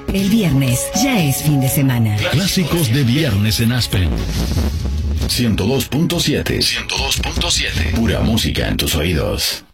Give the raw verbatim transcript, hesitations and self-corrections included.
El viernes ya es fin de semana. Clásicos de viernes en Aspen. ciento dos punto siete. ciento dos punto siete. Pura música en tus oídos.